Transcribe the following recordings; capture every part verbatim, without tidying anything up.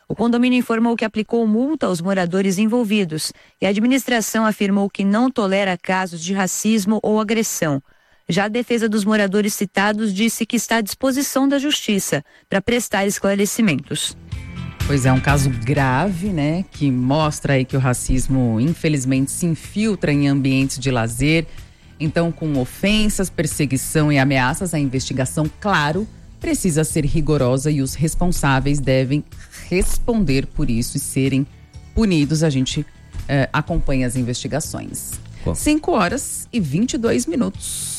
O condomínio informou que aplicou multa aos moradores envolvidos e a administração afirmou que não tolera casos de racismo ou agressão. Já a defesa dos moradores citados disse que está à disposição da Justiça para prestar esclarecimentos. Pois é, um caso grave, né, que mostra aí que o racismo, infelizmente, se infiltra em ambientes de lazer. Então, com ofensas, perseguição e ameaças, a investigação, claro, precisa ser rigorosa e os responsáveis devem responder por isso e serem punidos. A gente eh, acompanha as investigações. cinco horas e vinte e dois minutos.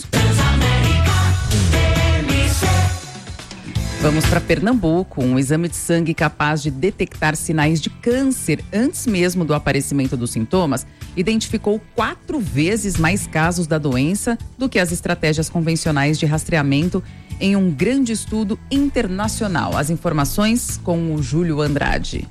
Vamos para Pernambuco. Um exame de sangue capaz de detectar sinais de câncer antes mesmo do aparecimento dos sintomas identificou quatro vezes mais casos da doença do que as estratégias convencionais de rastreamento em um grande estudo internacional. As informações com o Júlio Andrade.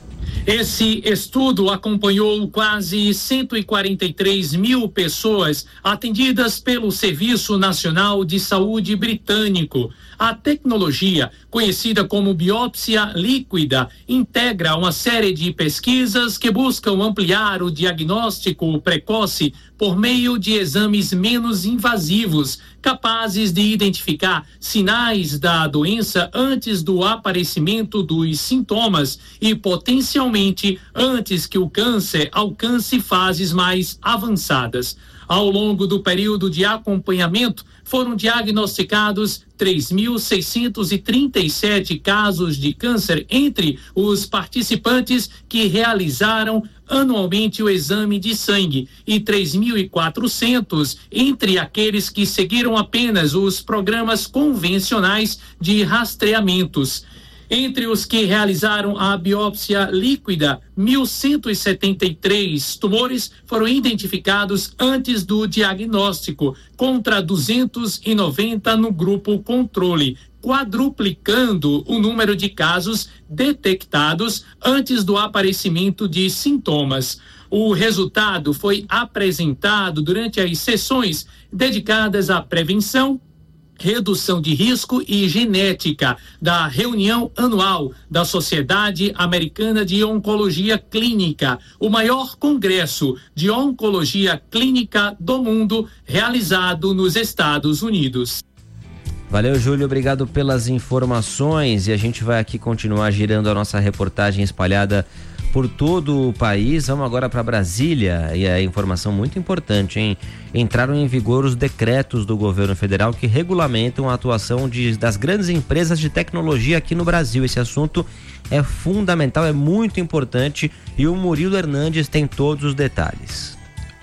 Esse estudo acompanhou quase cento e quarenta e três mil pessoas atendidas pelo Serviço Nacional de Saúde britânico. A tecnologia, conhecida como biópsia líquida, integra uma série de pesquisas que buscam ampliar o diagnóstico precoce por meio de exames menos invasivos, capazes de identificar sinais da doença antes do aparecimento dos sintomas e potencialmente antes que o câncer alcance fases mais avançadas. Ao longo do período de acompanhamento, foram diagnosticados três mil seiscentos e trinta e sete casos de câncer entre os participantes que realizaram anualmente o exame de sangue e três mil e quatrocentos entre aqueles que seguiram apenas os programas convencionais de rastreamentos. Entre os que realizaram a biópsia líquida, mil cento e setenta e três tumores foram identificados antes do diagnóstico, contra duzentos e noventa no grupo controle, quadruplicando o número de casos detectados antes do aparecimento de sintomas. O resultado foi apresentado durante as sessões dedicadas à prevenção, redução de risco e genética da reunião anual da Sociedade Americana de Oncologia Clínica, o maior congresso de oncologia clínica do mundo realizado nos Estados Unidos. Valeu, Júlio, obrigado pelas informações e a gente vai aqui continuar girando a nossa reportagem espalhada por todo o país. Vamos agora para Brasília e a informação muito importante, hein? Entraram em vigor os decretos do governo federal que regulamentam a atuação de, das grandes empresas de tecnologia aqui no Brasil. Esse assunto é fundamental, é muito importante e o Murilo Hernandes tem todos os detalhes.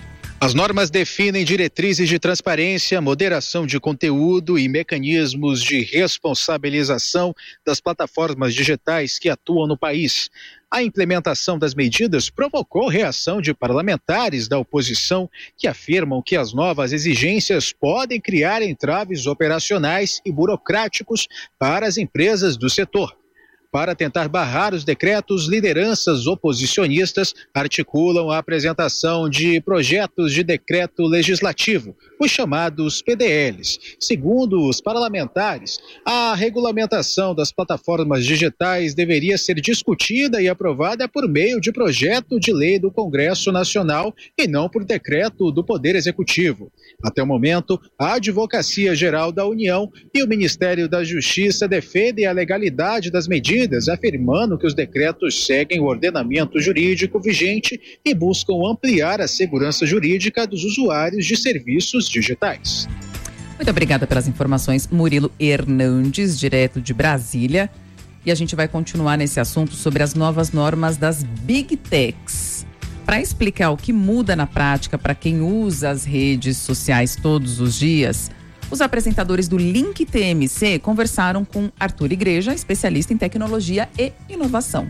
As normas definem diretrizes de transparência, moderação de conteúdo e mecanismos de responsabilização das plataformas digitais que atuam no país. A implementação das medidas provocou reação de parlamentares da oposição que afirmam que as novas exigências podem criar entraves operacionais e burocráticos para as empresas do setor. Para tentar barrar os decretos, lideranças oposicionistas articulam a apresentação de projetos de decreto legislativo, os chamados P D Ls. Segundo os parlamentares, a regulamentação das plataformas digitais deveria ser discutida e aprovada por meio de projeto de lei do Congresso Nacional e não por decreto do Poder Executivo. Até o momento, a Advocacia Geral da União e o Ministério da Justiça defendem a legalidade das medidas, afirmando que os decretos seguem o ordenamento jurídico vigente e buscam ampliar a segurança jurídica dos usuários de serviços digitais. Muito obrigada pelas informações, Murilo Hernandes, direto de Brasília. E a gente vai continuar nesse assunto sobre as novas normas das Big Techs. Para explicar o que muda na prática para quem usa as redes sociais todos os dias, os apresentadores do Link T M C conversaram com Arthur Igreja, especialista em tecnologia e inovação.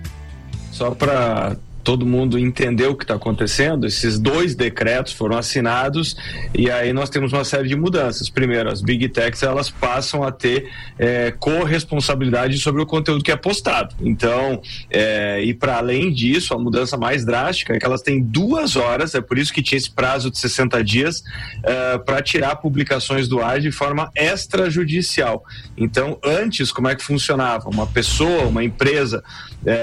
Só para todo mundo entender o que está acontecendo, esses dois decretos foram assinados e aí nós temos uma série de mudanças. Primeiro, as Big Techs, elas passam a ter é, corresponsabilidade sobre o conteúdo que é postado. Então, é, e para além disso, a mudança mais drástica é que elas têm duas horas, é por isso que tinha esse prazo de sessenta dias, é, para tirar publicações do ar de forma extrajudicial. Então, antes, como é que funcionava? Uma pessoa, uma empresa, é,